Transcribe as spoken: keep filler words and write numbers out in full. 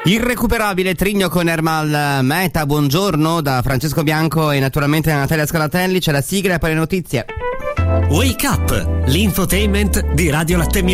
Irrecuperabile Trigno con Ermal Meta, buongiorno da Francesco Bianco e naturalmente da Natalia Scalatelli. C'è la sigla e poi le notizie. Wake Up, l'infotainment di Radio Latte Miele.